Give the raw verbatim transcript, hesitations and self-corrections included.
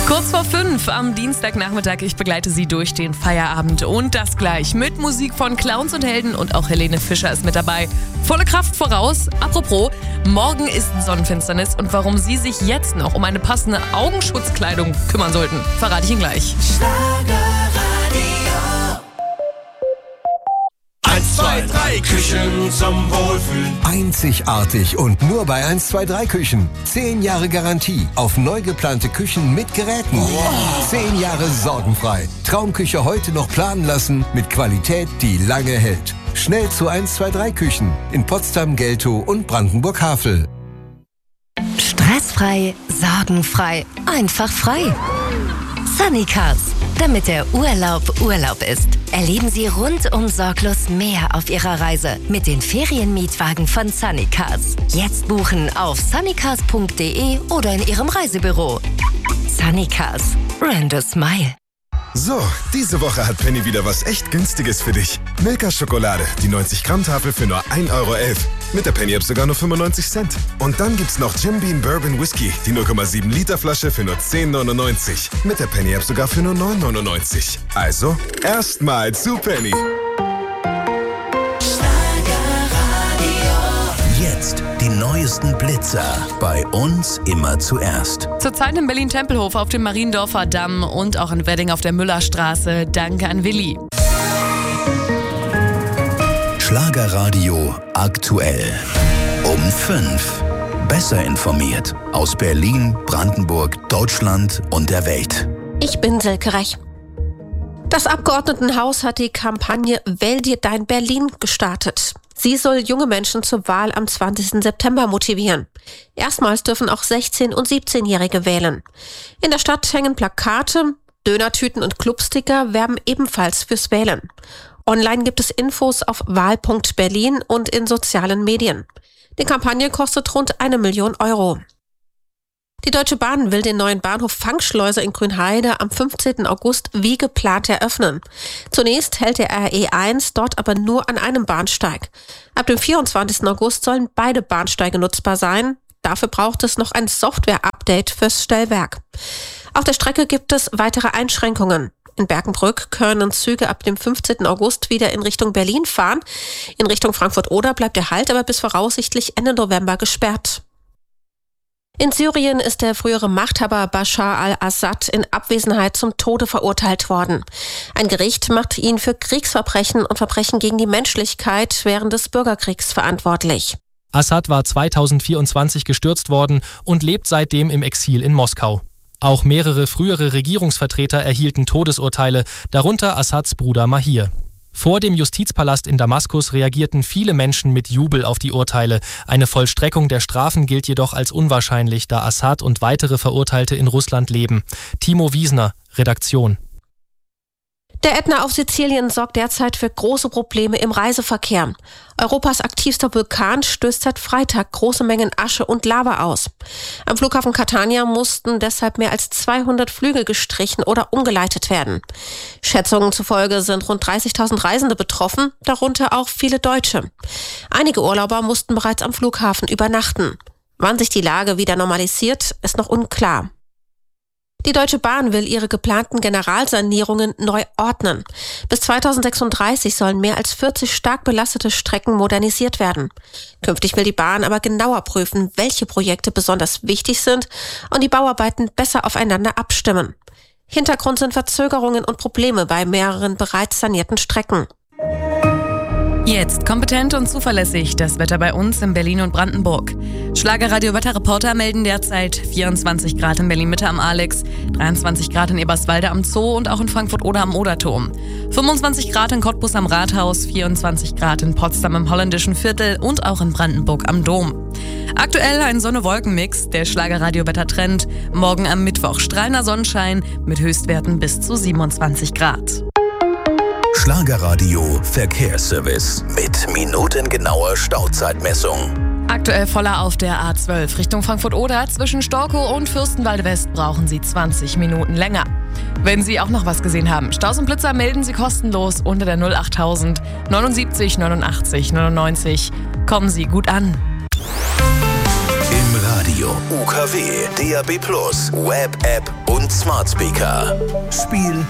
Kurz vor fünf am Dienstagnachmittag, ich begleite Sie durch den Feierabend und das gleich mit Musik von Clowns und Helden und auch Helene Fischer ist mit dabei. Volle Kraft voraus. Apropos, morgen ist Sonnenfinsternis und warum Sie sich jetzt noch um eine passende Augenschutzkleidung kümmern sollten, verrate ich Ihnen gleich. eins, zwei, drei Küchen zum Wohlfühlen. Einzigartig und nur bei eins, zwei, drei Küchen. Zehn Jahre Garantie auf neu geplante Küchen mit Geräten. Wow. Zehn Jahre sorgenfrei. Traumküche heute noch planen lassen mit Qualität, die lange hält. Schnell zu eins, zwei, drei Küchen in Potsdam, Geltow und Brandenburg-Havel. Stressfrei, sorgenfrei, einfach frei. Sunny Cars. Damit der Urlaub Urlaub ist, erleben Sie rundum sorglos mehr auf Ihrer Reise mit den Ferienmietwagen von Sunny Cars. Jetzt buchen auf sunnycars punkt de oder in Ihrem Reisebüro. Sunny Cars. Rent a smile. So, diese Woche hat Penny wieder was echt Günstiges für dich. Milka Schokolade, die neunzig Gramm Tafel für nur ein Euro elf. Mit der Penny-App sogar nur fünfundneunzig Cent. Und dann gibt's noch Jim Beam Bourbon Whisky, die null Komma sieben Liter Flasche für nur zehn neunundneunzig. Mit der Penny-App sogar für nur neun neunundneunzig. Also, erstmal zu Penny. Jetzt die neuesten Blitzer. Bei uns immer zuerst. Zurzeit in Berlin-Tempelhof auf dem Mariendorfer Damm und auch in Wedding auf der Müllerstraße. Danke an Willi. Schlagerradio aktuell. Um fünf. Besser informiert. Aus Berlin, Brandenburg, Deutschland und der Welt. Ich bin Silke Rech. Das Abgeordnetenhaus hat die Kampagne Wähl dir dein Berlin gestartet. Sie soll junge Menschen zur Wahl am zwanzigsten September motivieren. Erstmals dürfen auch sechzehn- und siebzehnjährige wählen. In der Stadt hängen Plakate, Dönertüten und Clubsticker werben ebenfalls fürs Wählen. Online gibt es Infos auf wahl punkt berlin und in sozialen Medien. Die Kampagne kostet rund eine Million Euro. Die Deutsche Bahn will den neuen Bahnhof Fangschleuse in Grünheide am fünfzehnten August wie geplant eröffnen. Zunächst hält der R E eins dort aber nur an einem Bahnsteig. Ab dem vierundzwanzigsten August sollen beide Bahnsteige nutzbar sein. Dafür braucht es noch ein Software-Update fürs Stellwerk. Auf der Strecke gibt es weitere Einschränkungen. In Berkenbrück können Züge ab dem fünfzehnten August wieder in Richtung Berlin fahren. In Richtung Frankfurt-Oder bleibt der Halt aber bis voraussichtlich Ende November gesperrt. In Syrien ist der frühere Machthaber Bashar al-Assad in Abwesenheit zum Tode verurteilt worden. Ein Gericht macht ihn für Kriegsverbrechen und Verbrechen gegen die Menschlichkeit während des Bürgerkriegs verantwortlich. Assad war zweitausendvierundzwanzig gestürzt worden und lebt seitdem im Exil in Moskau. Auch mehrere frühere Regierungsvertreter erhielten Todesurteile, darunter Assads Bruder Mahir. Vor dem Justizpalast in Damaskus reagierten viele Menschen mit Jubel auf die Urteile. Eine Vollstreckung der Strafen gilt jedoch als unwahrscheinlich, da Assad und weitere Verurteilte in Russland leben. Timo Wiesner, Redaktion. Der Ätna auf Sizilien sorgt derzeit für große Probleme im Reiseverkehr. Europas aktivster Vulkan stößt seit Freitag große Mengen Asche und Lava aus. Am Flughafen Catania mussten deshalb mehr als zweihundert Flüge gestrichen oder umgeleitet werden. Schätzungen zufolge sind rund dreißigtausend Reisende betroffen, darunter auch viele Deutsche. Einige Urlauber mussten bereits am Flughafen übernachten. Wann sich die Lage wieder normalisiert, ist noch unklar. Die Deutsche Bahn will ihre geplanten Generalsanierungen neu ordnen. Bis zweitausendsechsunddreißig sollen mehr als vierzig stark belastete Strecken modernisiert werden. Künftig will die Bahn aber genauer prüfen, welche Projekte besonders wichtig sind und die Bauarbeiten besser aufeinander abstimmen. Hintergrund sind Verzögerungen und Probleme bei mehreren bereits sanierten Strecken. Jetzt kompetent und zuverlässig das Wetter bei uns in Berlin und Brandenburg. Schlagerradio-Wetterreporter melden derzeit vierundzwanzig Grad in Berlin-Mitte am Alex, dreiundzwanzig Grad in Eberswalde am Zoo und auch in Frankfurt-Oder am Oderturm, fünfundzwanzig Grad in Cottbus am Rathaus, vierundzwanzig Grad in Potsdam im Holländischen Viertel und auch in Brandenburg am Dom. Aktuell ein Sonne-Wolken-Mix, der Schlagerradio-Wettertrend. Morgen am Mittwoch strahlender Sonnenschein mit Höchstwerten bis zu siebenundzwanzig Grad. Schlagerradio Verkehrsservice mit minutengenauer Stauzeitmessung. Aktuell voller auf der A zwölf Richtung Frankfurt-Oder. Zwischen Storkow und Fürstenwalde West brauchen Sie zwanzig Minuten länger. Wenn Sie auch noch was gesehen haben, Staus und Blitzer melden Sie kostenlos unter der null achttausend neunundsiebzig neunundachtzig neunundneunzig. Kommen Sie gut an. Im Radio Radio, U K W, D A B plus, Web-App und Smart Speaker. Spiel